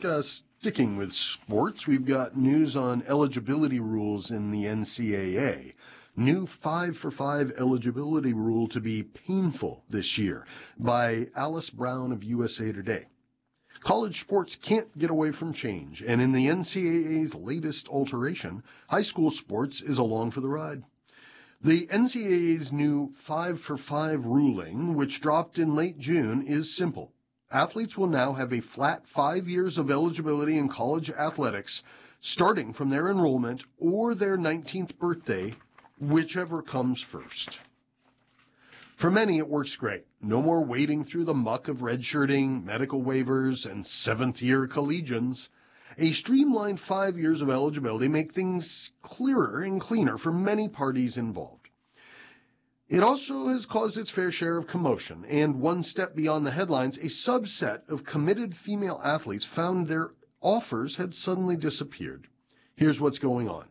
Sticking with sports, we've got news on eligibility rules in the NCAA. New 5-for-5 eligibility rule to be painful this year by Alice Brown of USA Today. College sports can't get away from change, and in the NCAA's latest alteration, high school sports is along for the ride. The NCAA's new 5-for-5 ruling, which dropped in late June, is simple. Athletes will now have a flat 5 years of eligibility in college athletics, starting from their enrollment or their 19th birthday, whichever comes first. For many, it works great. No more wading through the muck of redshirting, medical waivers, and seventh-year collegians. A streamlined 5 years of eligibility make things clearer and cleaner for many parties involved. It also has caused its fair share of commotion, and one step beyond the headlines, a subset of committed female athletes found their offers had suddenly disappeared. Here's what's going on.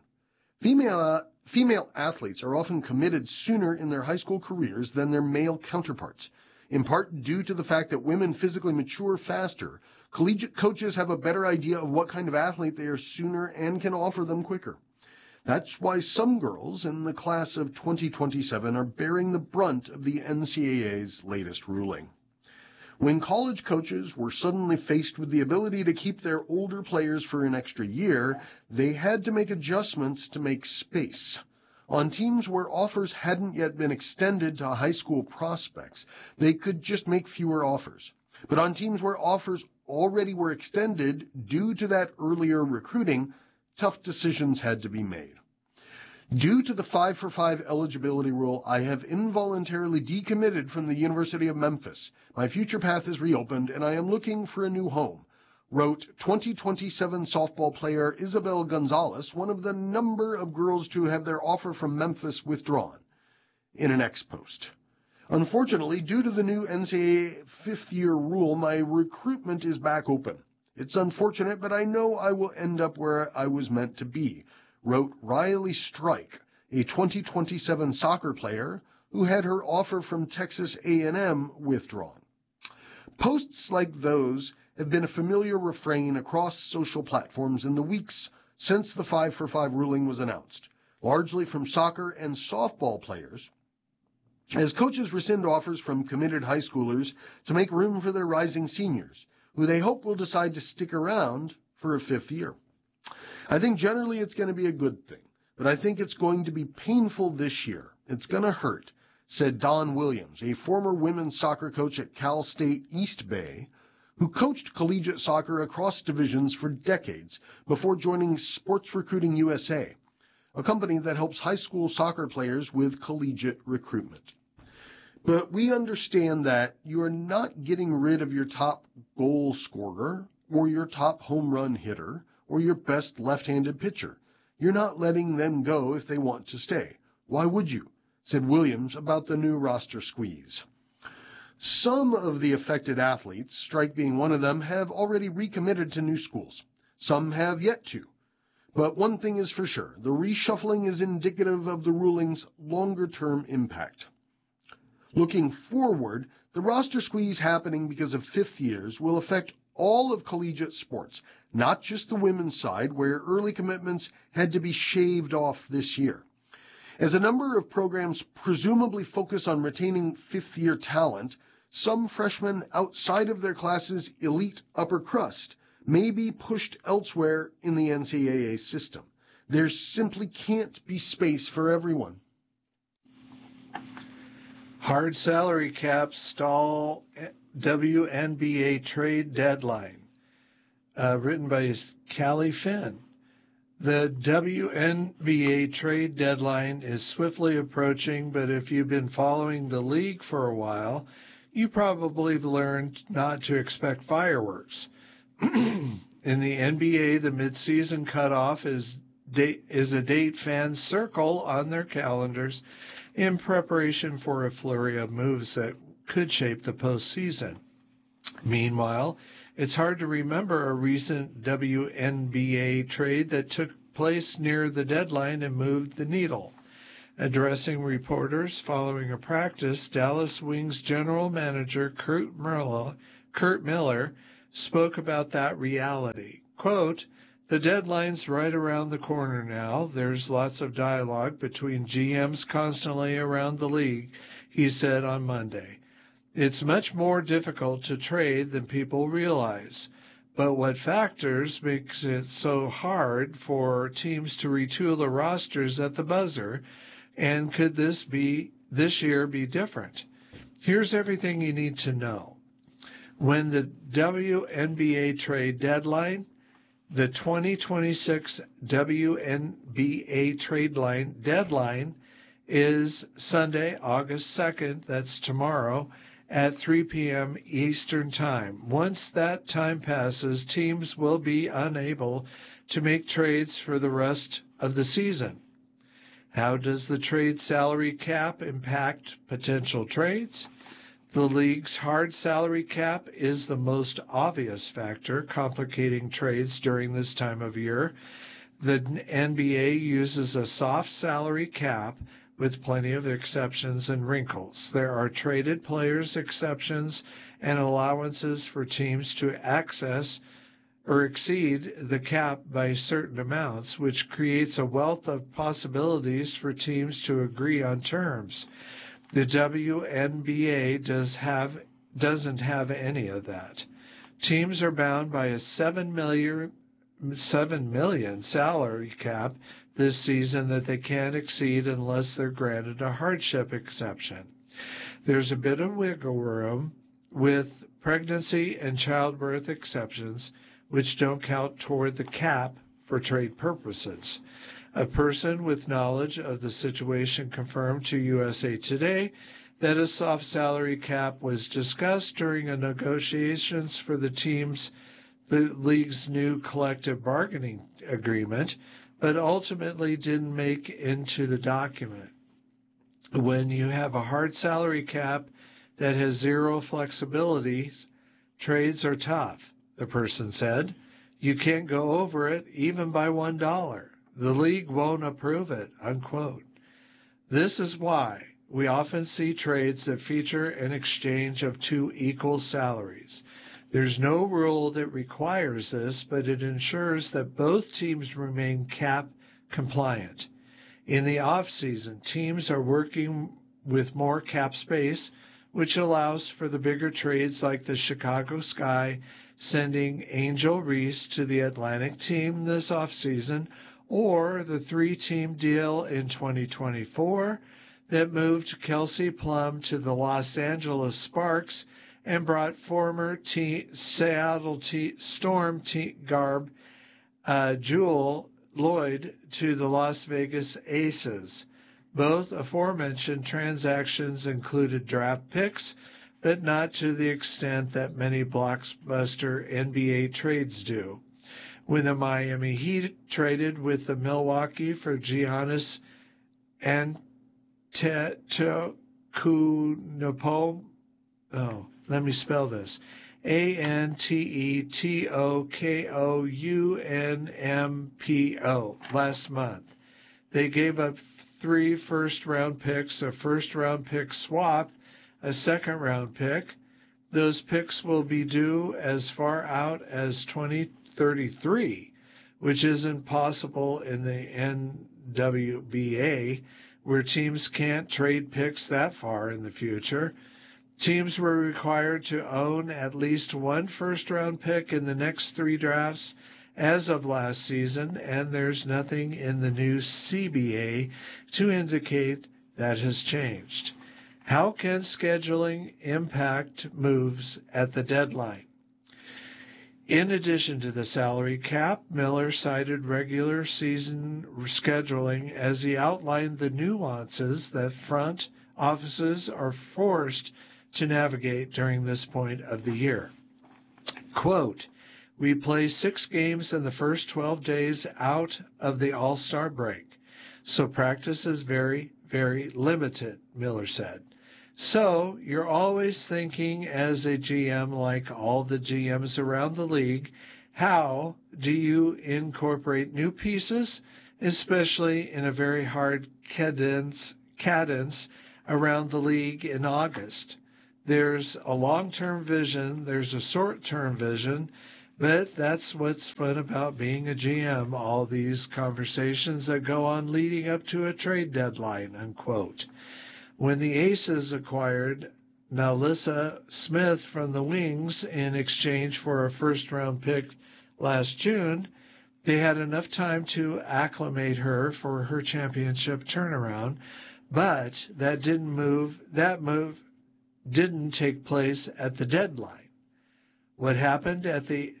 Female athletes are often committed sooner in their high school careers than their male counterparts, in part due to the fact that women physically mature faster. Collegiate coaches have a better idea of what kind of athlete they are sooner and can offer them quicker. That's why some girls in the class of 2027 are bearing the brunt of the NCAA's latest ruling. When college coaches were suddenly faced with the ability to keep their older players for an extra year, they had to make adjustments to make space. On teams where offers hadn't yet been extended to high school prospects, they could just make fewer offers. But on teams where offers already were extended due to that earlier recruiting, tough decisions had to be made. Due to the 5-for-5 eligibility rule, I have involuntarily decommitted from the University of Memphis. My future path is reopened, and I am looking for a new home, wrote 2027 softball player Isabel Gonzalez, one of the number of girls to have their offer from Memphis withdrawn, in an ex-post. Unfortunately, due to the new NCAA fifth-year rule, my recruitment is back open. It's unfortunate, but I know I will end up where I was meant to be, wrote Riley Strike, a 2027 soccer player who had her offer from Texas A&M withdrawn. Posts like those have been a familiar refrain across social platforms in the weeks since the 5-for-5 ruling was announced, largely from soccer and softball players, as coaches rescind offers from committed high schoolers to make room for their rising seniors, who they hope will decide to stick around for a fifth year. I think generally it's going to be a good thing, but I think it's going to be painful this year. It's going to hurt, said Don Williams, a former women's soccer coach at Cal State East Bay, who coached collegiate soccer across divisions for decades before joining Sports Recruiting USA, a company that helps high school soccer players with collegiate recruitment. But we understand that you are not getting rid of your top goal scorer or your top home run hitter or your best left-handed pitcher. You're not letting them go if they want to stay. Why would you? Said Williams about the new roster squeeze. Some of the affected athletes, Strike being one of them, have already recommitted to new schools. Some have yet to. But one thing is for sure, the reshuffling is indicative of the ruling's longer-term impact. Looking forward, the roster squeeze happening because of fifth years will affect all of collegiate sports, not just the women's side, where early commitments had to be shaved off this year. As a number of programs presumably focus on retaining fifth-year talent, some freshmen outside of their class's elite upper crust may be pushed elsewhere in the NCAA system. There simply can't be space for everyone. Hard salary caps stall WNBA trade deadline. Written by Callie Finn. The WNBA trade deadline is swiftly approaching, but if you've been following the league for a while, you probably learned not to expect fireworks. In the NBA, the midseason cutoff is a date fans circle on their calendars in preparation for a flurry of moves that could shape the postseason. Meanwhile, it's hard to remember a recent WNBA trade that took place near the deadline and moved the needle. Addressing reporters following a practice, Dallas Wings general manager Kurt Miller spoke about that reality. Quote, "The deadline's right around the corner now. There's lots of dialogue between GMs constantly around the league," he said on Monday. "It's much more difficult to trade than people realize. But what factors makes it so hard for teams to retool their rosters at the buzzer? And could this year be different? Here's everything you need to know. When the WNBA trade deadline, the 2026 WNBA trade line deadline is Sunday, August 2nd, that's tomorrow, at 3 p.m. Eastern Time. Once that time passes, teams will be unable to make trades for the rest of the season. How does the trade salary cap impact potential trades? The league's hard salary cap is the most obvious factor complicating trades during this time of year. The NBA uses a soft salary cap with plenty of exceptions and wrinkles. There are traded players exceptions and allowances for teams to access or exceed the cap by certain amounts, which creates a wealth of possibilities for teams to agree on terms. The WNBA doesn't have any of that. Teams are bound by a $7 million salary cap this season that they can't exceed unless they're granted a hardship exception. There's a bit of wiggle room with pregnancy and childbirth exceptions, which don't count toward the cap for trade purposes. A person with knowledge of the situation confirmed to USA Today that a soft salary cap was discussed during negotiations for the league's new collective bargaining agreement, but ultimately didn't make into the document. When you have a hard salary cap that has zero flexibility, trades are tough, the person said. You can't go over it even by $1. The league won't approve it, unquote. This is why we often see trades that feature an exchange of two equal salaries. There's no rule that requires this, but it ensures that both teams remain cap compliant. In the off-season, teams are working with more cap space, which allows for the bigger trades like the Chicago Sky sending Angel Reese to the Atlantic team this offseason, or the three-team deal in 2024 that moved Kelsey Plum to the Los Angeles Sparks and brought former Seattle Storm guard Jewell Loyd to the Las Vegas Aces. Both aforementioned transactions included draft picks, but not to the extent that many blockbuster NBA trades do. When the Miami Heat traded with the Milwaukee for Giannis Antetokounmpo, let me spell this, Antetokounmpo, last month. They gave up 3 first-round picks, a first-round pick swap, a second-round pick. Those picks will be due as far out as 2033, which isn't possible in the NWBA, where teams can't trade picks that far in the future. Teams were required to own at least 1 first-round pick in the next 3 drafts as of last season, and there's nothing in the new CBA to indicate that has changed. How can scheduling impact moves at the deadline? In addition to the salary cap, Miller cited regular season scheduling as he outlined the nuances that front offices are forced to navigate during this point of the year. Quote, "We play 6 games in the first 12 days out of the All-Star break, so practice is very, very limited," Miller said. "So you're always thinking as a GM, like all the GMs around the league, how do you incorporate new pieces, especially in a very hard cadence around the league in August?" There's a long-term vision, there's a short-term vision, but that's what's fun about being a GM, all these conversations that go on leading up to a trade deadline, unquote. When the Aces acquired Nalissa Smith from the Wings in exchange for a first-round pick last June, they had enough time to acclimate her for her championship turnaround, but that move didn't take place at the deadline. What happened at the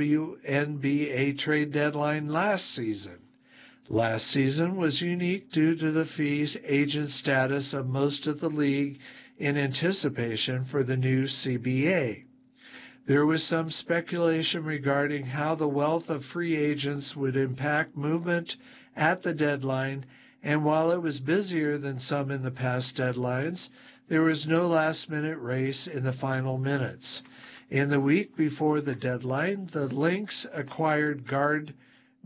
WNBA trade deadline last season? Last season was unique due to the free agent status of most of the league in anticipation for the new CBA. There was some speculation regarding how the wealth of free agents would impact movement at the deadline, and while it was busier than some in the past deadlines, there was no last-minute race in the final minutes. In the week before the deadline, the Lynx acquired guard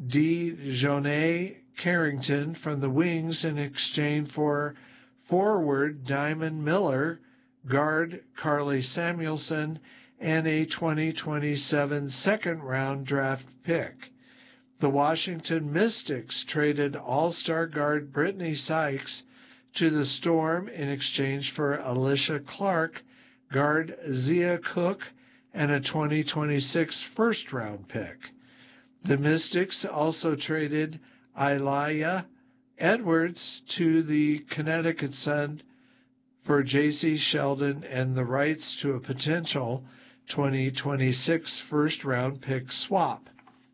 DeJounte Carrington from the Wings in exchange for forward Diamond Miller, guard Carly Samuelson, and a 2027 second-round draft pick. The Washington Mystics traded all-star guard Brittany Sykes to the Storm in exchange for Alicia Clark, guard Zia Cook, and a 2026 first-round pick. The Mystics also traded Elijah Edwards to the Connecticut Sun for J.C. Sheldon and the rights to a potential 2026 first-round pick swap.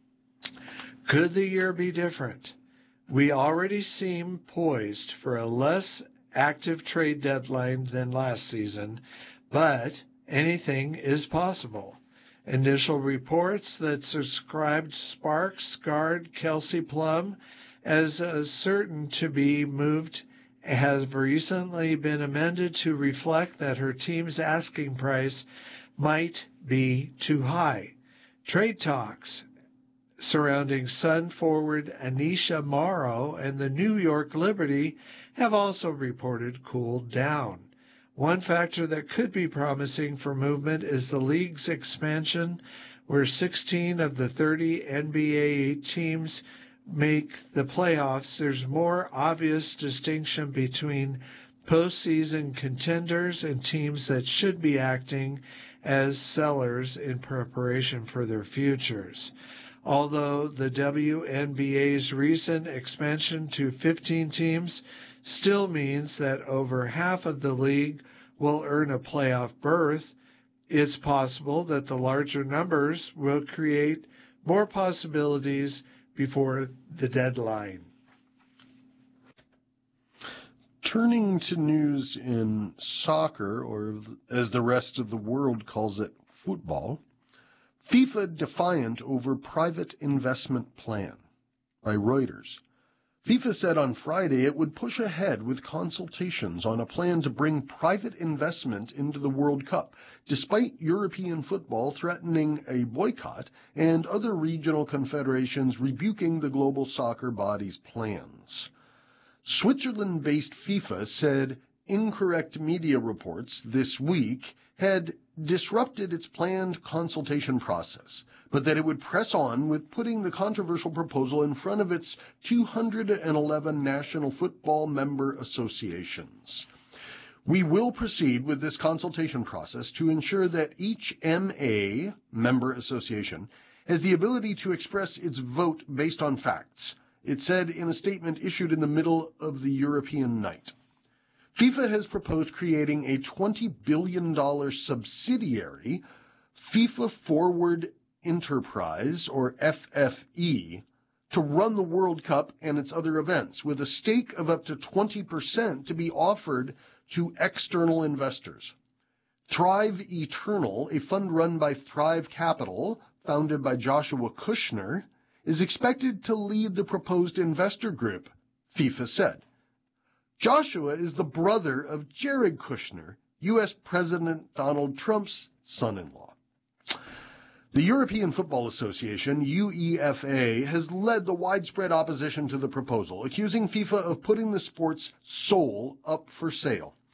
Could the year be different? We already seem poised for a less active trade deadline than last season, but anything is possible. Initial reports that described Sparks guard Kelsey Plum as certain to be moved have recently been amended to reflect that her team's asking price might be too high. Trade talks surrounding Sun forward Anisha Morrow and the New York Liberty have also reported cooled down. One factor that could be promising for movement is the league's expansion, where 16 of the 30 NBA teams make the playoffs. There's more obvious distinction between postseason contenders and teams that should be acting as sellers in preparation for their futures. Although the WNBA's recent expansion to 15 teams still means that over half of the league will earn a playoff berth, it's possible that the larger numbers will create more possibilities before the deadline. Turning to news in soccer, or as the rest of the world calls it, football, FIFA defiant over private investment plan, by Reuters. FIFA said on Friday it would push ahead with consultations on a plan to bring private investment into the World Cup, despite European football threatening a boycott and other regional confederations rebuking the global soccer body's plans. Switzerland-based FIFA said incorrect media reports this week had disrupted its planned consultation process, but that it would press on with putting the controversial proposal in front of its 211 national football member associations. We will proceed with this consultation process to ensure that each MA, member association, has the ability to express its vote based on facts, it said in a statement issued in the middle of the European night. FIFA has proposed creating a $20 billion subsidiary, FIFA Forward Enterprise, or FFE, to run the World Cup and its other events, with a stake of up to 20% to be offered to external investors. Thrive Eternal, a fund run by Thrive Capital, founded by Joshua Kushner, is expected to lead the proposed investor group, FIFA said. Joshua is the brother of Jared Kushner, U.S. President Donald Trump's son-in-law. The European Football Association, UEFA, has led the widespread opposition to the proposal, accusing FIFA of putting the sport's soul up for sale.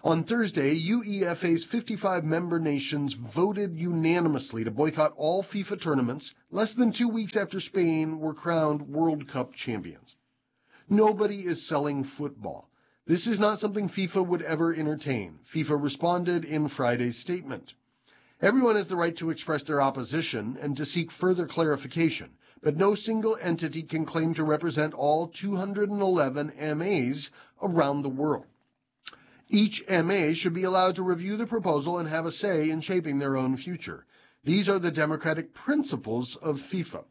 On Thursday, UEFA's 55 member nations voted unanimously to boycott all FIFA tournaments less than 2 weeks after Spain were crowned World Cup champions. Nobody is selling football. This is not something FIFA would ever entertain, FIFA responded in Friday's statement. Everyone has the right to express their opposition and to seek further clarification, but no single entity can claim to represent all 211 MAs around the world. Each MA should be allowed to review the proposal and have a say in shaping their own future. These are the democratic principles of FIFA.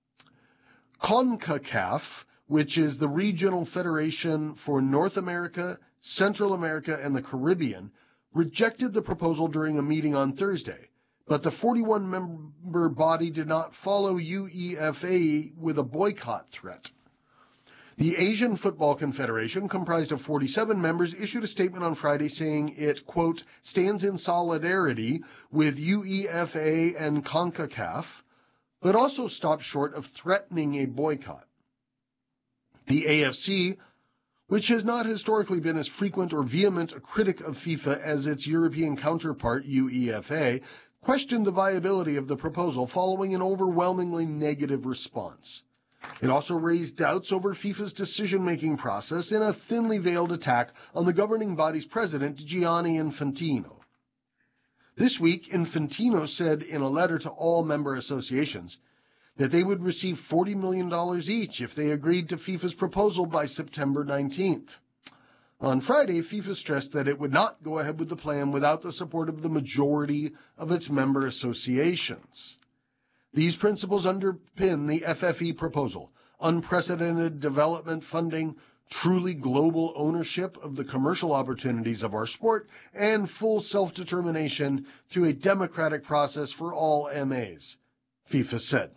CONCACAF, which is the regional federation for North America, Central America, and the Caribbean, rejected the proposal during a meeting on Thursday, but the 41-member body did not follow UEFA with a boycott threat. The Asian Football Confederation, comprised of 47 members, issued a statement on Friday saying it, quote, stands in solidarity with UEFA and CONCACAF, but also stopped short of threatening a boycott. The AFC, which has not historically been as frequent or vehement a critic of FIFA as its European counterpart, UEFA, questioned the viability of the proposal following an overwhelmingly negative response. It also raised doubts over FIFA's decision-making process in a thinly veiled attack on the governing body's president, Gianni Infantino. This week, Infantino said in a letter to all member associations that they would receive $40 million each if they agreed to FIFA's proposal by September 19th. On Friday, FIFA stressed that it would not go ahead with the plan without the support of the majority of its member associations. These principles underpin the FFE proposal: unprecedented development funding, truly global ownership of the commercial opportunities of our sport, and full self-determination through a democratic process for all MAs, FIFA said.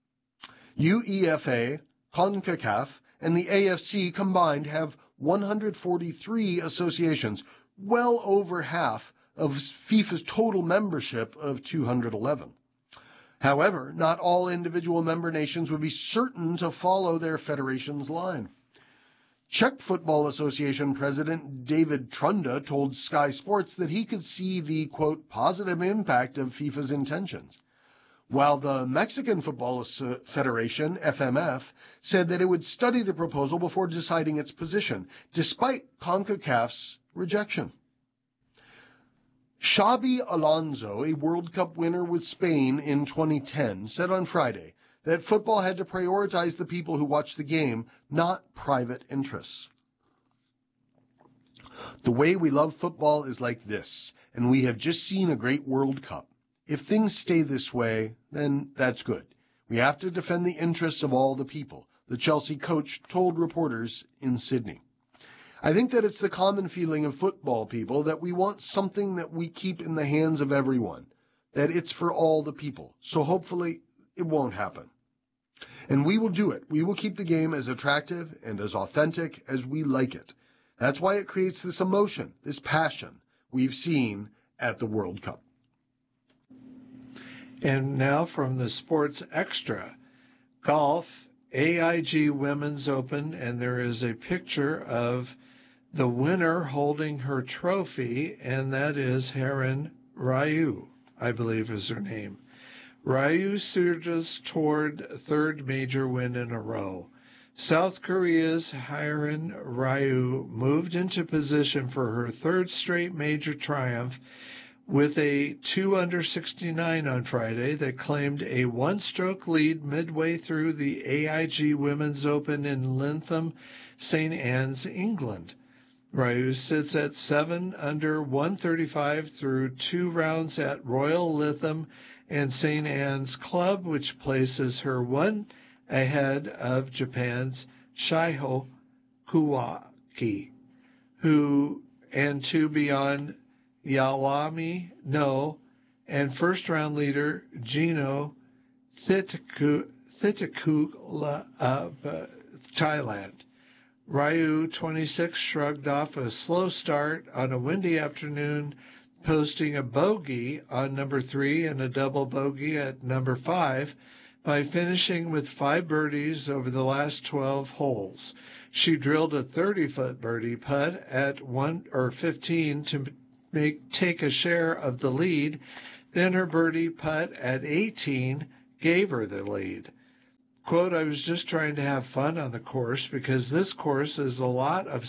UEFA, CONCACAF, and the AFC combined have 143 associations, well over half of FIFA's total membership of 211. However, not all individual member nations would be certain to follow their federation's line. Czech Football Association President David Trunda told Sky Sports that he could see the, quote, positive impact of FIFA's intentions, while the Mexican Football Federation, FMF, said that it would study the proposal before deciding its position, despite CONCACAF's rejection. Xabi Alonso, a World Cup winner with Spain in 2010, said on Friday that football had to prioritize the people who watch the game, not private interests. The way we love football is like this, and we have just seen a great World Cup. If things stay this way, then that's good. We have to defend the interests of all the people, the Chelsea coach told reporters in Sydney. I think that it's the common feeling of football people that we want something that we keep in the hands of everyone, that it's for all the people. So hopefully it won't happen. And we will do it. We will keep the game as attractive and as authentic as we like it. That's why it creates this emotion, this passion we've seen at the World Cup. And now from the Sports Extra, golf, AIG Women's Open, and there is a picture of the winner holding her trophy, and that is Haerin Ryu, I believe is her name. Ryu surges toward third major win in a row. South Korea's Haerin Ryu moved into position for her third straight major triumph with a 2-under-69 on Friday that claimed a one-stroke lead midway through the AIG Women's Open in Lytham, St. Anne's, England. Ryu sits at 7-under-135 through 2 rounds at Royal Lytham and St. Anne's Club, which places her 1 ahead of Japan's Shiho Kuwaki, and 2 beyond Yawami No and first-round leader Gino Thittikula of Thailand. Ryu, 26, shrugged off a slow start on a windy afternoon, posting a bogey on number 3 and a double bogey at number 5, by finishing with 5 birdies over the last 12 holes. She drilled a 30-foot birdie putt at 15 to take a share of the lead. Then her birdie putt at 18 gave her the lead. Quote, I was just trying to have fun on the course because this course is a lot of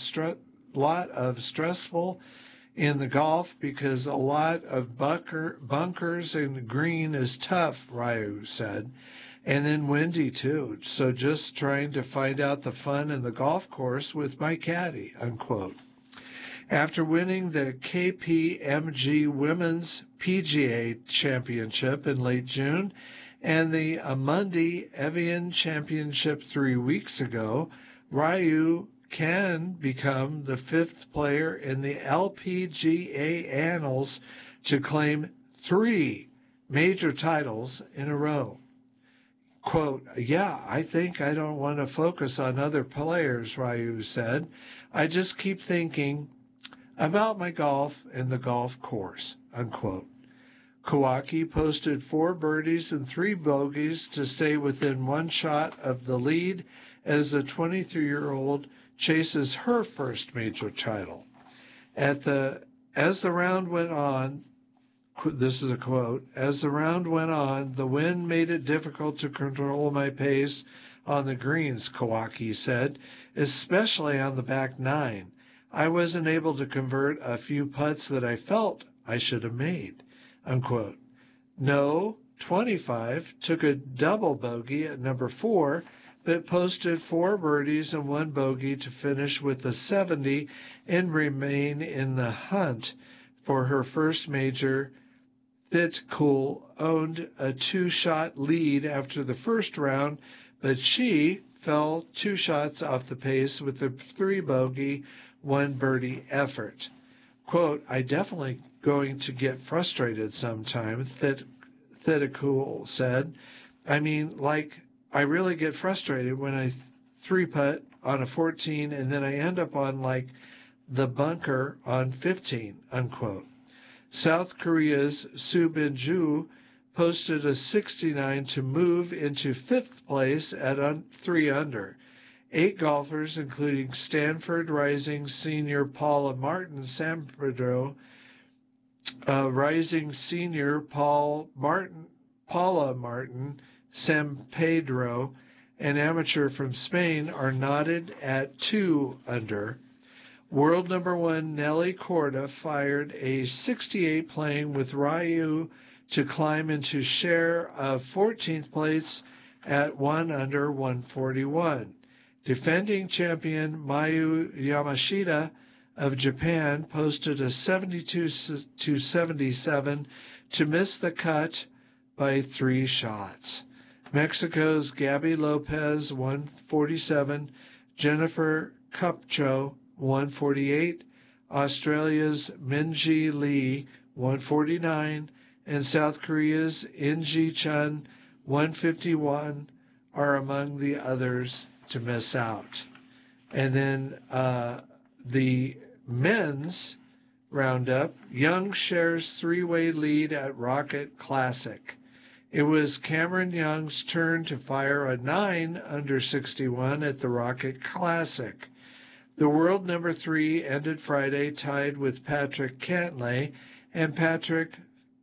stressful in the golf because a lot of bunkers and the green is tough, Ryu said. And then windy too. So just trying to find out the fun in the golf course with my caddy, unquote. After winning the KPMG Women's PGA Championship in late June and the Amundi Evian Championship 3 weeks ago, Ryu can become the 5th player in the LPGA annals to claim 3 major titles in a row. Quote, yeah, I think I don't want to focus on other players, Ryu said. I just keep thinking about my golf and the golf course, unquote. Kawaki posted 4 birdies and 3 bogeys to stay within 1 shot of the lead as the 23-year-old chases her first major title. As the round went on, this is a quote, as the round went on, the wind made it difficult to control my pace on the greens, Kawaki said, especially on the back 9. I wasn't able to convert a few putts that I felt I should have made, unquote. No, 25 took a double bogey at number 4, but posted 4 birdies and 1 bogey to finish with a 70 and remain in the hunt for her first major. Bitcool owned a 2-shot lead after the first round, but she fell 2 shots off the pace with a 3 bogey, 1 birdie effort. Quote, I definitely going to get frustrated sometime, Thetacool said. I mean, like, I really get frustrated when I 3-putt on a 14 and then I end up on, like, the bunker on 15, unquote. South Korea's Soo Bin-ju posted a 69 to move into 5th place at 3 under. 8 golfers, including Stanford Rising senior Paula Martin San Pedro, Rising senior Paula Martin San Pedro, and amateur from Spain, are knotted at 2 under. World number 1 Nelly Korda fired a 68 playing with Ryu to climb into share of 14th place at 1 under 141. Defending champion Mayu Yamashita of Japan posted a 72 to 77 to miss the cut by 3 shots. Mexico's Gabby Lopez 147, Jennifer Kupcho 148, Australia's Minjee Lee 149, and South Korea's In-ji Chun 151 are among the others to miss out. And then the men's roundup, Young shares 3-way lead at Rocket Classic. It was Cameron Young's turn to fire a 9 under 61 at the Rocket Classic. The world number 3 ended Friday tied with Patrick Cantlay and Patrick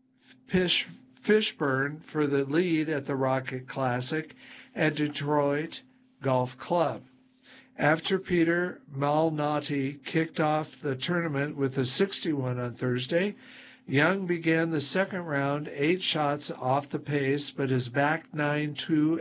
Fishburne for the lead at the Rocket Classic at Detroit Golf Club. After Peter Malnati kicked off the tournament with a 61 on Thursday, Young began the second round 8 shots off the pace, but his back 9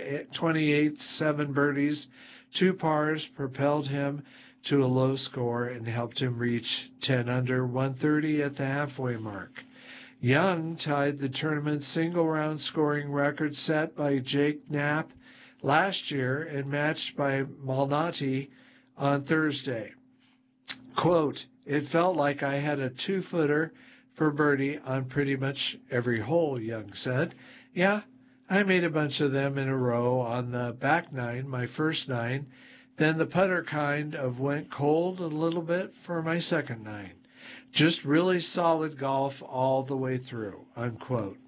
28 7 birdies, 2 pars propelled him to a low score and helped him reach 10 under 130 at the halfway mark. Young tied the tournament's single-round scoring record set by Jake Knapp last year and matched by Malnati on Thursday. Quote, it felt like I had a 2-footer for birdie on pretty much every hole, Young said. Yeah, I made a bunch of them in a row on the back 9, my first 9. Then the putter kind of went cold a little bit for my second 9. Just really solid golf all the way through, unquote.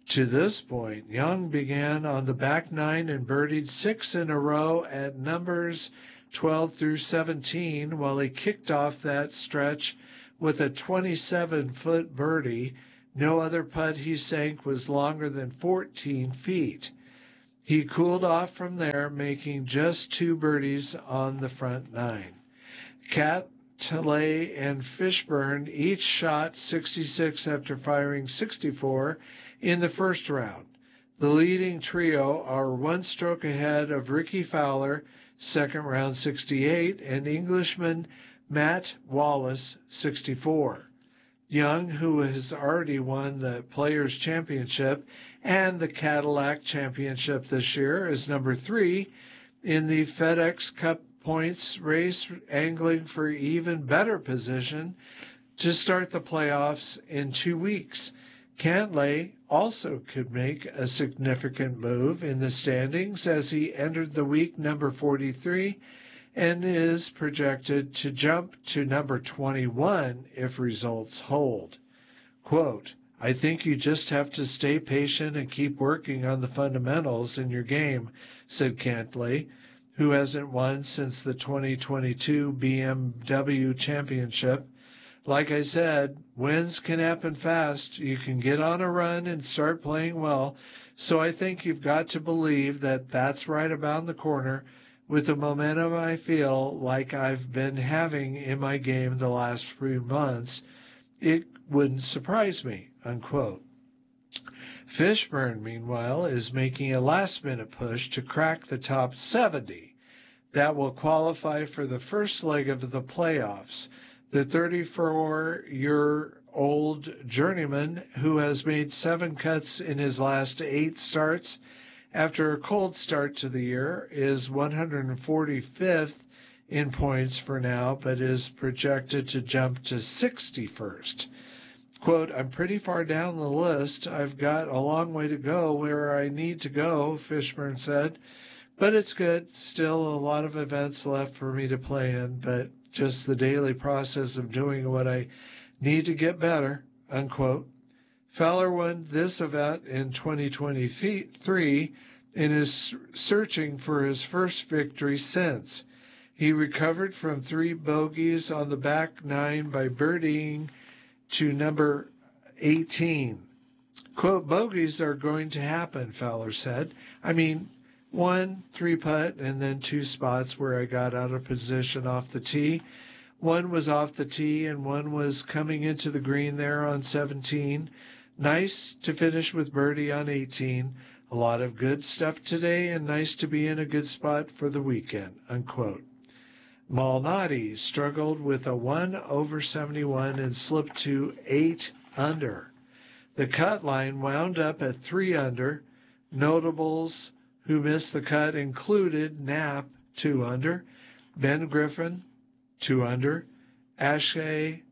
To this point, Young began on the back nine and birdied 6 in a row at numbers 12 through 17 while he kicked off that stretch with a 27-foot birdie. No other putt he sank was longer than 14 feet. He cooled off from there, making just 2 birdies on the front nine. Cantlay and Fishburne each shot 66 after firing 64 in the first round. The leading trio are 1 stroke ahead of Ricky Fowler, second round 68, and Englishman Matt Wallace 64. Young, who has already won the Players' Championship and the Cadillac Championship this year, is number 3 in the FedEx Cup points race, angling for even better position to start the playoffs in 2 weeks. Cantlay also could make a significant move in the standings as he entered the week number 43 and is projected to jump to number 21 if results hold. Quote, "I think you just have to stay patient and keep working on the fundamentals in your game," said Cantlay, who hasn't won since the 2022 BMW Championship. "Like I said, wins can happen fast. You can get on a run and start playing well. So I think you've got to believe that that's right about the corner. With the momentum I feel like I've been having in my game the last few months, it wouldn't surprise me," unquote. Fishburne, meanwhile, is making a last-minute push to crack the top 70. That will qualify for the first leg of the playoffs. The 34-year-old journeyman, who has made 7 cuts in his last 8 starts after a cold start to the year, is 145th in points for now, but is projected to jump to 61st. Quote, "I'm pretty far down the list. I've got a long way to go where I need to go," Fishburne said. "But it's good. Still a lot of events left for me to play in, but just the daily process of doing what I need to get better," unquote. Fowler won this event in 2023 and is searching for his first victory since. He recovered from 3 bogeys on the back nine by birdieing to number 18. Quote, "Bogeys are going to happen," Fowler said. "I mean, 1 3-putt and then 2 spots where I got out of position off the tee. One was off the tee and one was coming into the green there on 17. Nice to finish with birdie on 18. A lot of good stuff today and nice to be in a good spot for the weekend," unquote. Malnati struggled with a 1 over 71 and slipped to 8 under. The cut line wound up at 3 under. Notables who missed the cut included Knapp, 2 under, Ben Griffin, 2 under, Akshay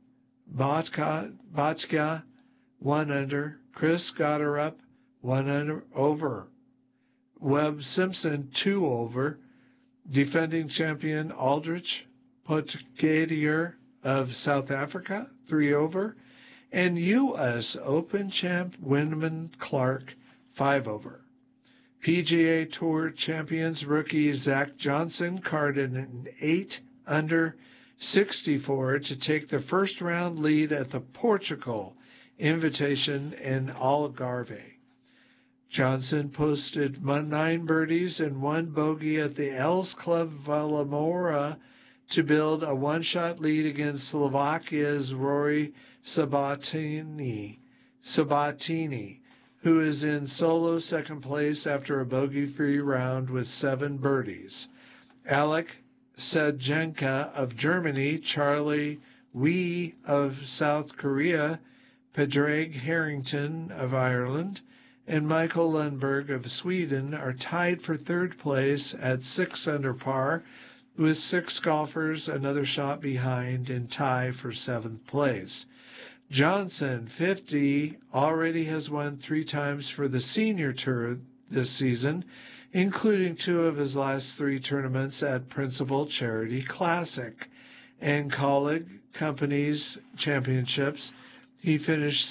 Bhatia, 1 under, Chris Gotterup, 1 under over, Webb Simpson, 2 over, defending champion Aldrich Potgieter of South Africa, 3 over, and U.S. Open champ Wyndham Clark, 5 over. PGA Tour champions rookie Zach Johnson carded an 8 under 64 to take the first round lead at the Portugal Invitation in Algarve. Johnson posted 9 birdies and 1 bogey at the Els Club Valamora to build a 1-shot lead against Slovakia's Rory Sabatini, who is in solo second place after a bogey-free round with 7 birdies. Alec Sedjenka of Germany, Charlie Wee of South Korea, Padraig Harrington of Ireland, and Michael Lundberg of Sweden are tied for 3rd place at 6 under par, with 6 golfers another shot behind in tie for 7th place. Johnson, 50, already has won 3 times for the Senior Tour this season, including 2 of his last 3 tournaments at Principal Charity Classic and Colleague Companies Championships. He finished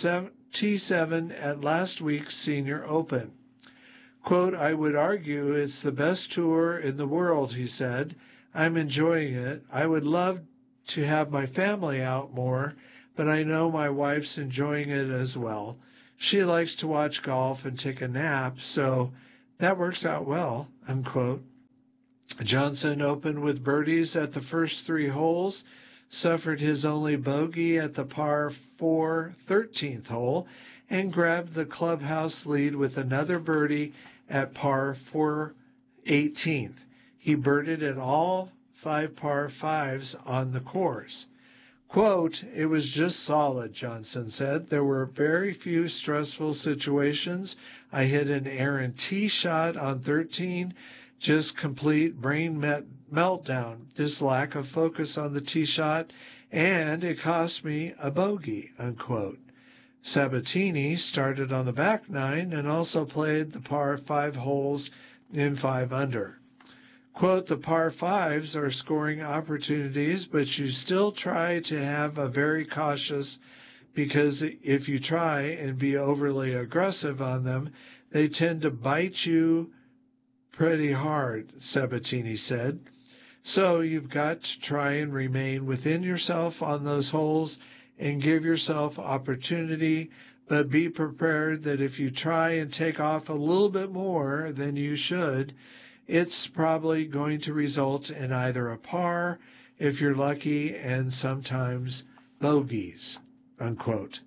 T7 at last week's Senior Open. Quote, I would argue it's the best tour in the world, he said. I'm enjoying it. I would love to have my family out more, but I know my wife's enjoying it as well. She likes to watch golf and take a nap, so that works out well, unquote. Johnson opened with birdies at the first 3 holes, suffered his only bogey at the par 4 13th hole, and grabbed the clubhouse lead with another birdie at par 4 18th. He birdied at all 5 par 5s on the course. Quote, it was just solid, Johnson said. There were very few stressful situations. I hit an errant tee shot on 13, just complete brain meltdown, this lack of focus on the tee shot, and it cost me a bogey, unquote. Sabatini started on the back 9 and also played the par 5 holes in 5 under. Quote, the par 5s are scoring opportunities, but you still try to have a very cautious, because if you try and be overly aggressive on them, they tend to bite you pretty hard, Sabatini said. So you've got to try and remain within yourself on those holes and give yourself opportunity, but be prepared that if you try and take off a little bit more than you should, it's probably going to result in either a par, if you're lucky, and sometimes bogeys, unquote.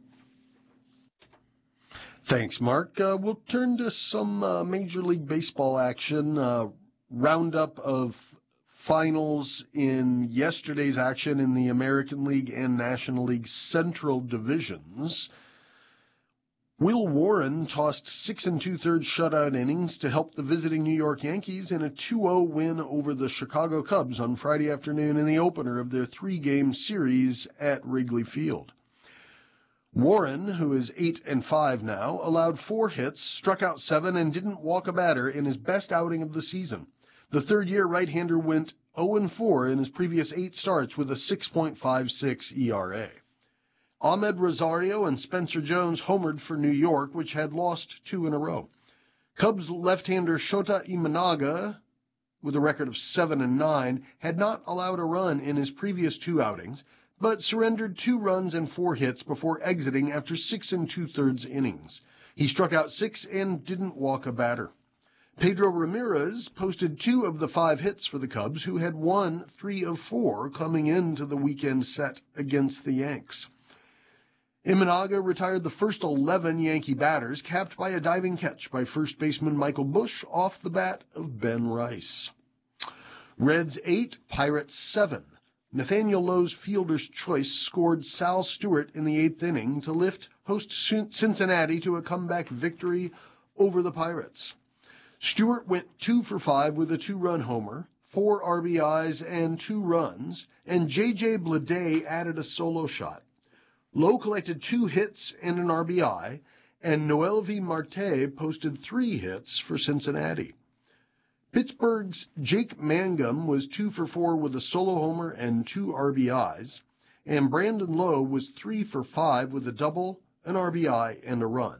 Thanks, Mark. We'll turn to some Major League Baseball action. Roundup of finals in yesterday's action in the American League and National League Central divisions. Will Warren tossed 6 2/3 shutout innings to help the visiting New York Yankees in a 2-0 win over the Chicago Cubs on Friday afternoon in the opener of their 3-game series at Wrigley Field. Warren, who is 8-5 now, allowed 4 hits, struck out 7, and didn't walk a batter in his best outing of the season. The third-year right-hander went 0-4 in his previous 8 starts with a 6.56 ERA. Ahmed Rosario and Spencer Jones homered for New York, which had lost 2 in a row. Cubs left-hander Shota Imanaga, with a record of 7-9, had not allowed a run in his previous 2 outings, but surrendered 2 runs and 4 hits before exiting after 6 2/3 innings. He struck out 6 and didn't walk a batter. Pedro Ramirez posted 2 of the 5 hits for the Cubs, who had won 3 of 4 coming into the weekend set against the Yanks. Imanaga retired the first 11 Yankee batters, capped by a diving catch by first baseman Michael Busch off the bat of Ben Rice. Reds 8, Pirates 7. Nathaniel Lowe's fielder's choice scored Sal Stewart in the 8th inning to lift host Cincinnati to a comeback victory over the Pirates. Stewart went 2 for 5 with a 2-run homer, 4 RBIs and 2 runs, and J.J. Bleday added a solo shot. Lowe collected 2 hits and an RBI, and Noelvi Marte posted 3 hits for Cincinnati. Pittsburgh's Jake Mangum was 2 for 4 with a solo homer and 2 RBIs, and Brandon Lowe was 3 for 5 with a double, an RBI, and a run.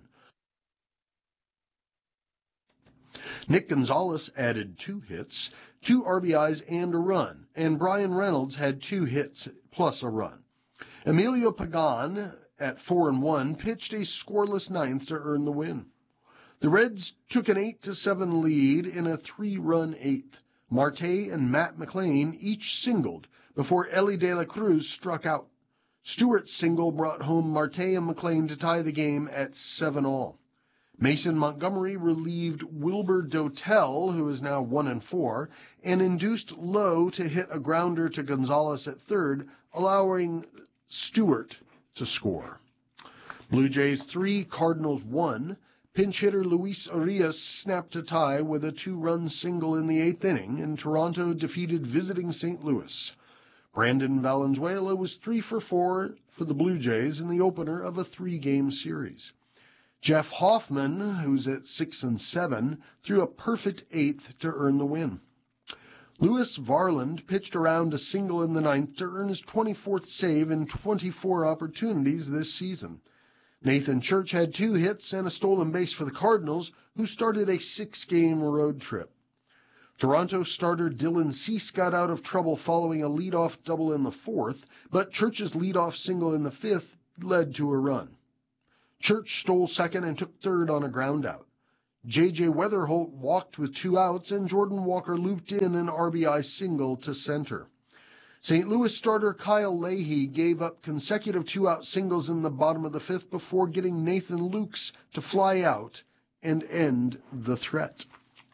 Nick Gonzalez added 2 hits, 2 RBIs, and a run, and Brian Reynolds had 2 hits plus a run. Emilio Pagan, at 4-1, pitched a scoreless 9th to earn the win. The Reds took an 8-7 lead in a 3-run 8th. Marte and Matt McLain each singled before Elly De La Cruz struck out. Stewart's single brought home Marte and McLain to tie the game at 7-all. Mason Montgomery relieved Wilbur Dotel, who is now 1-4, and induced Lowe to hit a grounder to Gonzalez at third, allowing Stewart to score. Blue Jays 3, Cardinals 1. Pinch hitter Luis Arias snapped a tie with a 2-run single in the 8th inning, and Toronto defeated visiting St. Louis. Brandon Valenzuela was 3 for 4 for the Blue Jays in the opener of a 3-game series. Jeff Hoffman, who's at 6-7, threw a perfect 8th to earn the win. Lewis Varland pitched around a single in the 9th to earn his 24th save in 24 opportunities this season. Nathan Church had 2 hits and a stolen base for the Cardinals, who started a 6-game road trip. Toronto starter Dylan Cease got out of trouble following a leadoff double in the 4th, but Church's leadoff single in the 5th led to a run. Church stole second and took third on a groundout. J.J. Weatherholt walked with 2 outs, and Jordan Walker looped in an RBI single to center. St. Louis starter Kyle Leahy gave up consecutive 2-out singles in the bottom of the 5th before getting Nathan Lukes to fly out and end the threat.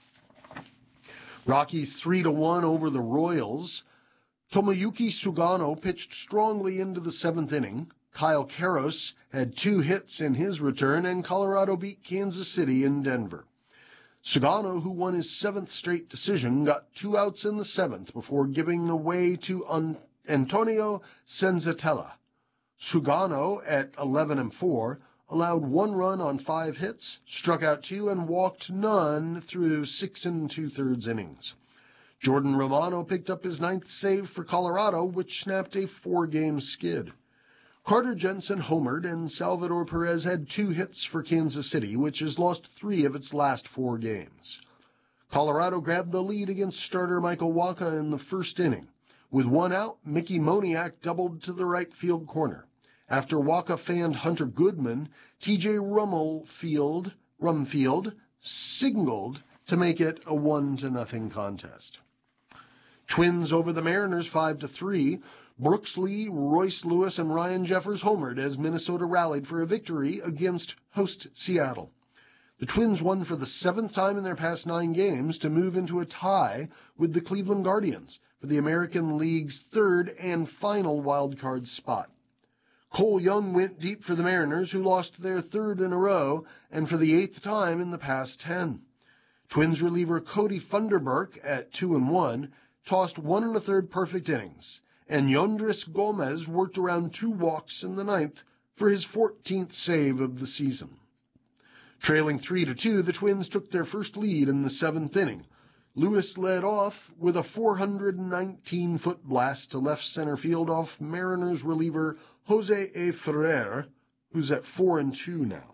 Rockies 3-1 over the Royals. Tomoyuki Sugano pitched strongly into the 7th inning. Kyle Karros had 2 hits in his return, and Colorado beat Kansas City in Denver. Sugano, who won his 7th straight decision, got 2 outs in the 7th before giving away to Antonio Senzatella. Sugano, at 11-4, allowed 1 run on 5 hits, struck out 2, and walked none through 6 2/3 innings. Jordan Romano picked up his 9th save for Colorado, which snapped a 4-game skid. Carter Jensen homered, and Salvador Perez had 2 hits for Kansas City, which has lost 3 of its last 4 games. Colorado grabbed the lead against starter Michael Wacha in the 1st inning. With 1 out, Mickey Moniak doubled to the right field corner. After Wacha fanned Hunter Goodman, T.J. Rumfield singled to make it a 1-0 contest. Twins over the Mariners 5-3. Brooks Lee, Royce Lewis, and Ryan Jeffers homered as Minnesota rallied for a victory against host Seattle. The Twins won for the 7th time in their past 9 games to move into a tie with the Cleveland Guardians for the American League's 3rd and final wildcard spot. Cole Young went deep for the Mariners, who lost their 3rd in a row and for the 8th time in the past 10. Twins reliever Cody Funderburk, at 2-1, tossed 1 1/3 perfect innings, and Yondris Gomez worked around 2 walks in the 9th for his 14th save of the season. Trailing 3-2, the Twins took their first lead in the 7th inning. Lewis led off with a 419-foot blast to left center field off Mariners reliever Jose A. Ferrer, who's at 4-2 now.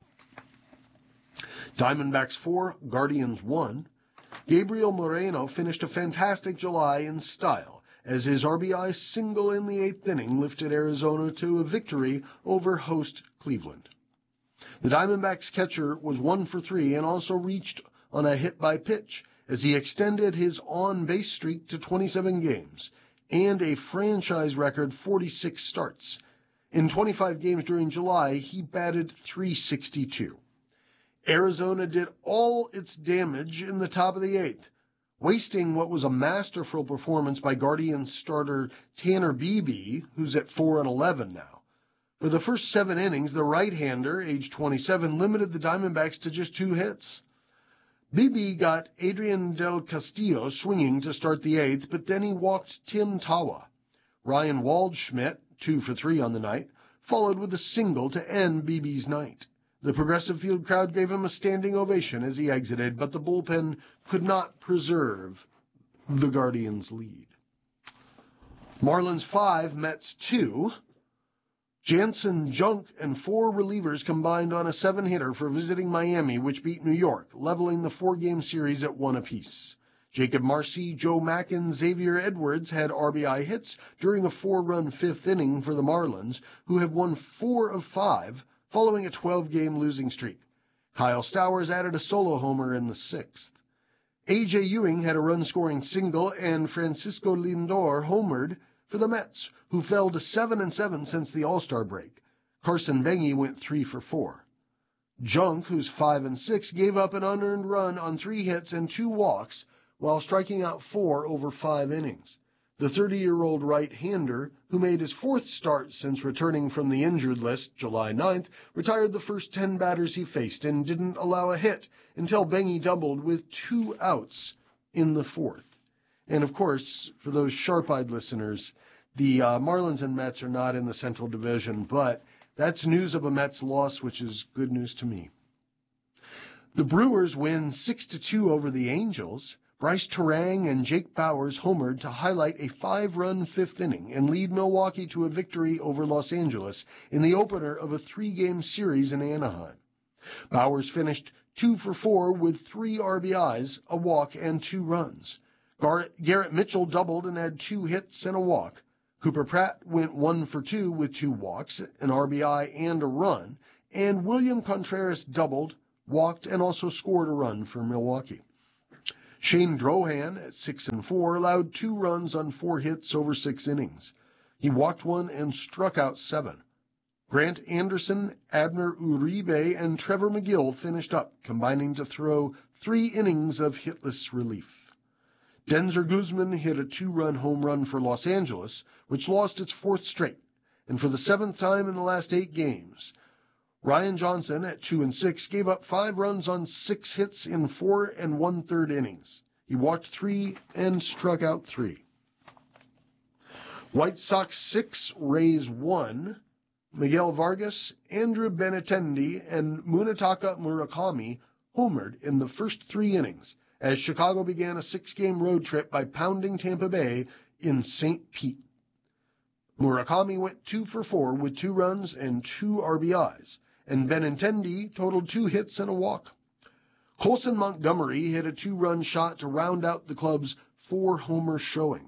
Diamondbacks 4, Guardians 1. Gabriel Moreno finished a fantastic July in style, as his RBI single in the 8th inning lifted Arizona to a victory over host Cleveland. The Diamondbacks catcher was 1 for 3 and also reached on a hit by pitch as he extended his on-base streak to 27 games and a franchise record 46 starts. In 25 games during July, he batted .362. Arizona did all its damage in the top of the 8th, wasting what was a masterful performance by Guardians starter Tanner Beebe, who's at 4-11 now. For the first 7 innings, the right-hander, age 27, limited the Diamondbacks to just 2 hits. Beebe got Adrian Del Castillo swinging to start the 8th, but then he walked Tim Tawa. Ryan Waldschmidt, 2 for 3 on the night, followed with a single to end Beebe's night. The Progressive Field crowd gave him a standing ovation as he exited, but the bullpen could not preserve the Guardians' lead. Marlins 5, Mets 2. Jansen, Junk, and 4 relievers combined on a 7-hitter for visiting Miami, which beat New York, leveling the 4-game series at 1 apiece. Jacob Marcy, Joe Mack, and Xavier Edwards had RBI hits during a 4-run 5th inning for the Marlins, who have won 4 of 5, following a 12-game losing streak. Kyle Stowers added a solo homer in the 6th. A.J. Ewing had a run-scoring single, and Francisco Lindor homered for the Mets, who fell to 7-7 since the All-Star break. Carson Bengy went 3 for 4. Junk, who's 5-6, gave up an unearned run on 3 hits and 2 walks while striking out 4 over 5 innings. The 30-year-old right-hander, who made his 4th start since returning from the injured list July 9th, retired the first 10 batters he faced and didn't allow a hit until Bengy doubled with 2 outs in the 4th. And of course, for those sharp-eyed listeners, the Marlins and Mets are not in the Central Division, but that's news of a Mets loss, which is good news to me. The Brewers win 6-2 over the Angels. Bryce Terang and Jake Bowers homered to highlight a 5-run fifth inning and lead Milwaukee to a victory over Los Angeles in the opener of a 3-game series in Anaheim. Bowers finished 2 for 4 with 3 RBIs, a walk, and 2 runs. Garrett Mitchell doubled and had 2 hits and a walk. Cooper Pratt went 1 for 2 with 2 walks, an RBI, and a run. And William Contreras doubled, walked, and also scored a run for Milwaukee. Shane Drohan, at 6 and 4, allowed 2 runs on 4 hits over 6 innings. He walked 1 and struck out 7. Grant Anderson, Abner Uribe, and Trevor McGill finished up, combining to throw 3 innings of hitless relief. Denzer Guzman hit a 2-run home run for Los Angeles, which lost its 4th straight, and for the 7th time in the last 8 games. Ryan Johnson, at 2 and 6, gave up 5 runs on 6 hits in 4 1/3 innings. He walked 3 and struck out 3. White Sox 6, Rays 1. Miguel Vargas, Andrew Benintendi, and Munetaka Murakami homered in the first 3 innings as Chicago began a 6-game road trip by pounding Tampa Bay in St. Pete. Murakami went 2 for 4 with 2 runs and 2 RBIs, and Benintendi totaled 2 hits and a walk. Colson Montgomery hit a 2-run shot to round out the club's 4-homer showing.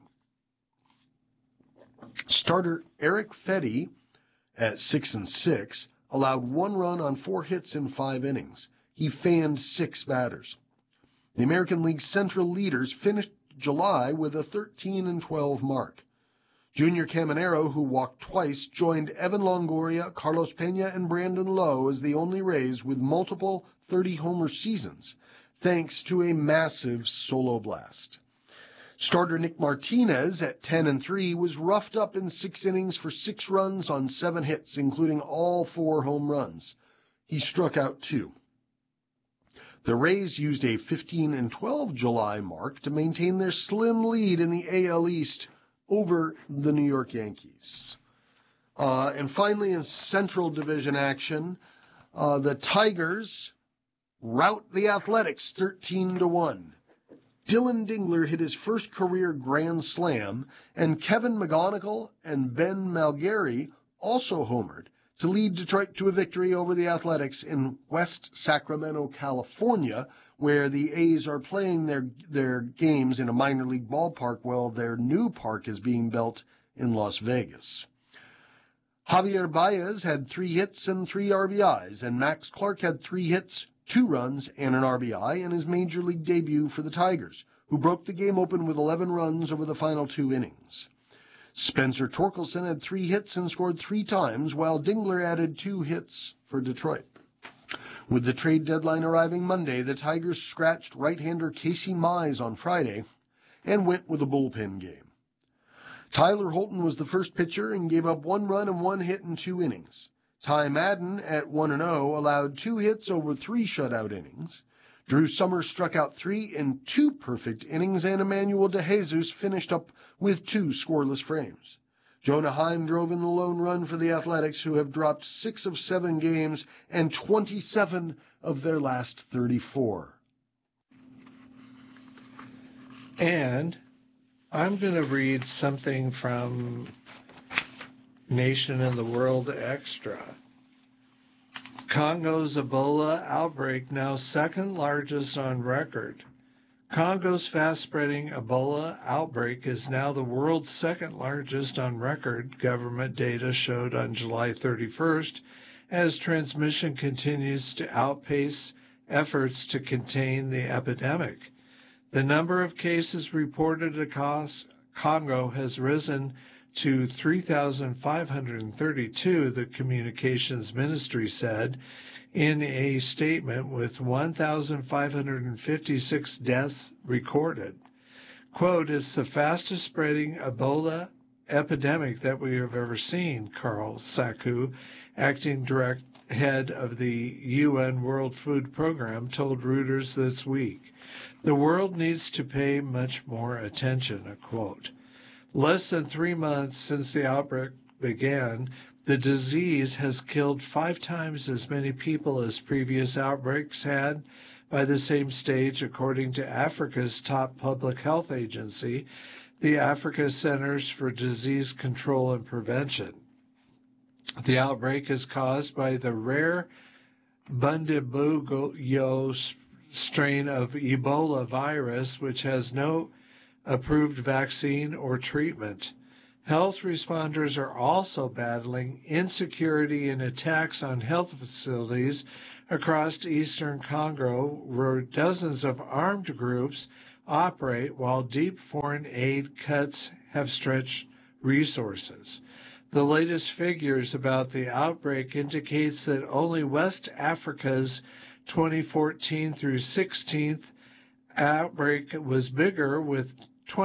Starter Eric Fedde, at 6 and 6, allowed 1 run on 4 hits in 5 innings. He fanned 6 batters. The American League Central leaders finished July with a 13 and 12 mark. Junior Caminero, who walked twice, joined Evan Longoria, Carlos Pena, and Brandon Lowe as the only Rays with multiple 30-homer seasons, thanks to a massive solo blast. Starter Nick Martinez, at 10 and 3, was roughed up in 6 innings for 6 runs on 7 hits, including all 4 home runs. He struck out 2. The Rays used a 15 and 12 July mark to maintain their slim lead in the AL East over the New York Yankees. And finally, in Central Division action, the Tigers rout the Athletics 13-1. Dylan Dingler hit his first career grand slam, and Kevin McGonigal and Ben Malgary also homered to lead Detroit to a victory over the Athletics in West Sacramento, California, where the A's are playing their games in a minor league ballpark while their new park is being built in Las Vegas. Javier Baez had 3 hits and 3 RBIs, and Max Clark had 3 hits, 2 runs, and an RBI in his major league debut for the Tigers, who broke the game open with 11 runs over the final 2 innings. Spencer Torkelson had 3 hits and scored 3 times, while Dingler added 2 hits for Detroit. With the trade deadline arriving Monday, the Tigers scratched right-hander Casey Mize on Friday and went with a bullpen game. Tyler Holton was the first pitcher and gave up 1 run and 1 hit in 2 innings. Ty Madden, at 1-0, allowed 2 hits over 3 shutout innings. Drew Summers struck out 3 in 2 perfect innings, and Emmanuel DeJesus finished up with 2 scoreless frames. Jonah Heim drove in the lone run for the Athletics, who have dropped 6 of 7 games and 27 of their last 34. And I'm going to read something from Nation and the World Extra. Congo's Ebola outbreak now 2nd largest on record. Congo's fast-spreading Ebola outbreak is now the world's 2nd largest on record, government data showed on July 31st, as transmission continues to outpace efforts to contain the epidemic. The number of cases reported across Congo has risen to 3,532, the Communications Ministry said in a statement, with 1,556 deaths recorded. Quote, "It's the fastest spreading Ebola epidemic that we have ever seen," Carl Saku, acting direct head of the UN World Food Program, told Reuters this week. "The world needs to pay much more attention," a quote. Less than 3 months since the outbreak began, the disease has killed 5 times as many people as previous outbreaks had, by the same stage, according to Africa's top public health agency, the Africa Centers for Disease Control and Prevention. The outbreak is caused by the rare Bundibugyo strain of Ebola virus, which has no approved vaccine or treatment. Health responders are also battling insecurity and attacks on health facilities across eastern Congo, where dozens of armed groups operate while deep foreign aid cuts have stretched resources. The latest figures about the outbreak indicates that only West Africa's 2014 through 16 outbreak was bigger, with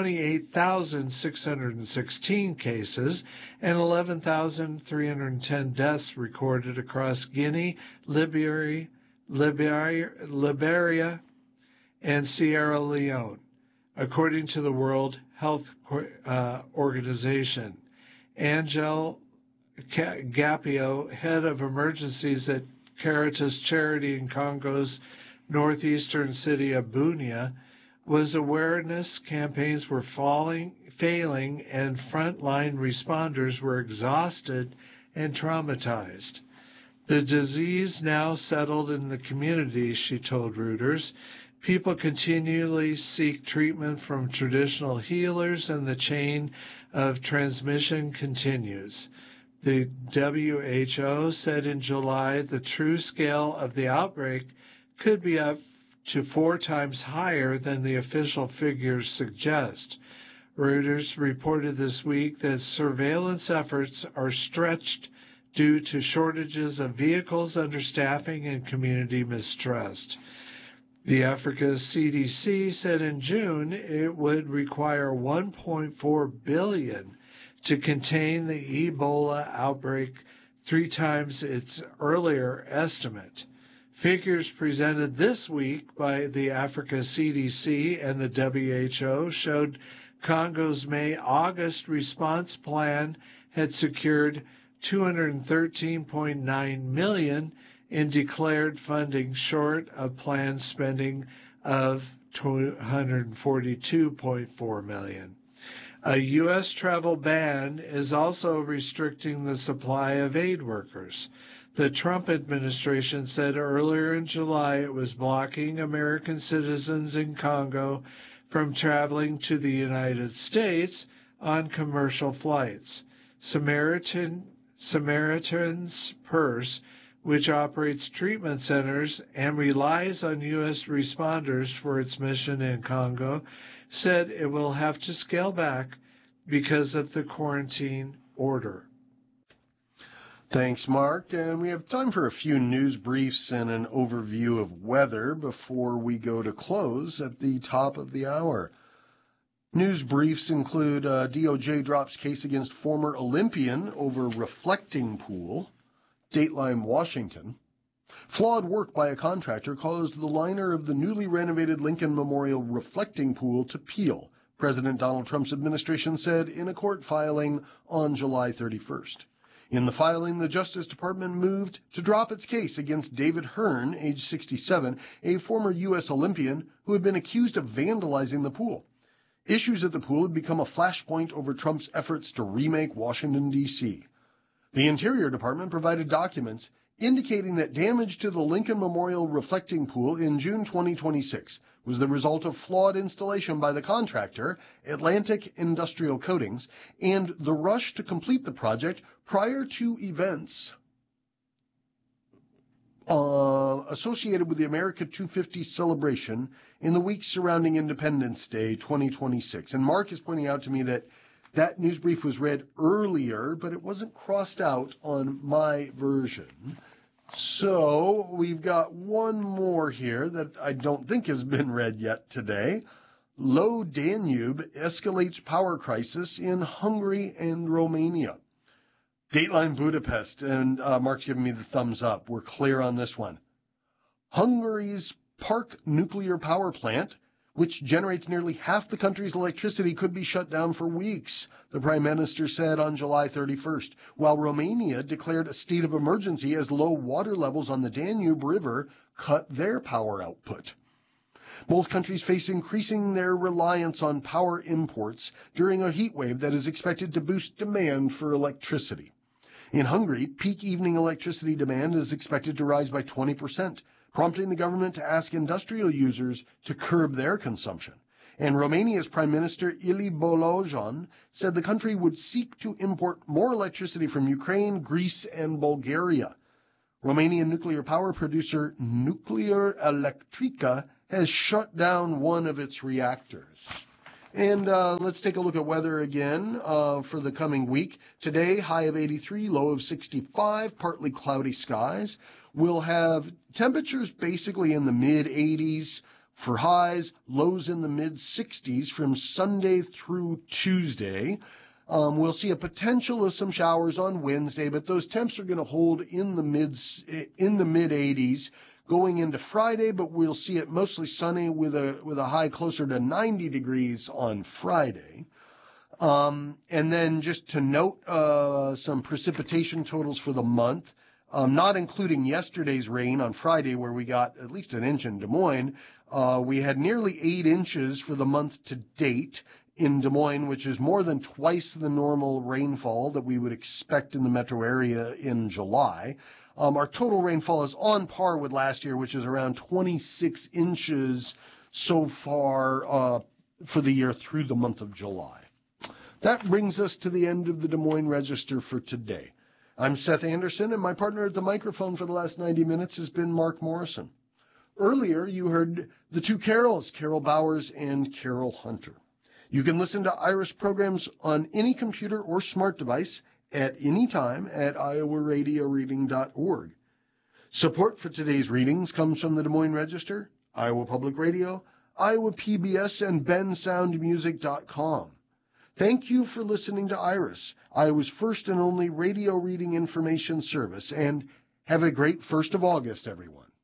28,616 cases and 11,310 deaths recorded across Guinea, Liberia, and Sierra Leone, according to the World Health Organization. Angel Gapio, head of emergencies at Caritas Charity in Congo's northeastern city of Bunia, was awareness campaigns were failing and frontline responders were exhausted and traumatized. The disease now settled in the community, she told Reuters. People continually seek treatment from traditional healers, and the chain of transmission continues. The WHO said in July the true scale of the outbreak could be up to 4 times higher than the official figures suggest. Reuters reported this week that surveillance efforts are stretched due to shortages of vehicles, understaffing, and community mistrust. The Africa's CDC said in June it would require $1.4 billion to contain the Ebola outbreak, 3 times its earlier estimate. Figures presented this week by the Africa CDC and the WHO showed Congo's May-August response plan had secured $213.9 million in declared funding, short of planned spending of $242.4 million. A U.S. travel ban is also restricting the supply of aid workers. The Trump administration said earlier in July it was blocking American citizens in Congo from traveling to the United States on commercial flights. Samaritan's Purse, which operates treatment centers and relies on U.S. responders for its mission in Congo, said it will have to scale back because of the quarantine order. Thanks, Mark. And we have time for a few news briefs and an overview of weather before we go to close at the top of the hour. News briefs include DOJ drops case against former Olympian over reflecting pool. Dateline Washington. Flawed work by a contractor caused the liner of the newly renovated Lincoln Memorial reflecting pool to peel, President Donald Trump's administration said in a court filing on July 31st. In the filing, the Justice Department moved to drop its case against David Hearn, age 67, a former U.S. Olympian who had been accused of vandalizing the pool. Issues at the pool had become a flashpoint over Trump's efforts to remake Washington, D.C. The Interior Department provided documents indicating that damage to the Lincoln Memorial reflecting pool in June 2026 was the result of flawed installation by the contractor, Atlantic Industrial Coatings, and the rush to complete the project prior to events associated with the America 250 celebration in the weeks surrounding Independence Day 2026. And Mark is pointing out to me that that news brief was read earlier, but it wasn't crossed out on my version. So we've got one more here that I don't think has been read yet today. Low Danube escalates power crisis in Hungary and Romania. Dateline Budapest, and Mark's giving me the thumbs up. We're clear on this one. Hungary's Park nuclear power plant, which generates nearly half the country's electricity, could be shut down for weeks, the Prime Minister said on July 31st, while Romania declared a state of emergency as low water levels on the Danube River cut their power output. Both countries face increasing their reliance on power imports during a heat wave that is expected to boost demand for electricity. In Hungary, peak evening electricity demand is expected to rise by 20%, prompting the government to ask industrial users to curb their consumption. And Romania's Prime Minister Ilie Bolojan said the country would seek to import more electricity from Ukraine, Greece, and Bulgaria. Romanian nuclear power producer Nuclear Electrica has shut down one of its reactors. And let's take a look at weather again for the coming week. Today, high of 83, low of 65, partly cloudy skies. We'll have temperatures basically in the mid-80s for highs, lows in the mid-60s from Sunday through Tuesday. We'll see a potential of some showers on Wednesday, but those temps are going to hold in the mid-80s going into Friday, but we'll see it mostly sunny with a high closer to 90 degrees on Friday. And then just to note some precipitation totals for the month, not including yesterday's rain on Friday where we got at least an inch in Des Moines. We had nearly 8 inches for the month to date in Des Moines, which is more than twice the normal rainfall that we would expect in the metro area in July. Our total rainfall is on par with last year, which is around 26 inches so far for the year through the month of July. That brings us to the end of the Des Moines Register for today. I'm Seth Anderson, and my partner at the microphone for the last 90 minutes has been Mark Morrison. Earlier, you heard the two Carols, Carol Bowers and Carol Hunter. You can listen to Iris programs on any computer or smart device at any time at iowaradioreading.org. Support for today's readings comes from the Des Moines Register, Iowa Public Radio, Iowa PBS, and bensoundmusic.com. Thank you for listening to Iris, Iowa's first and only radio reading information service, and have a great 1st of August, everyone.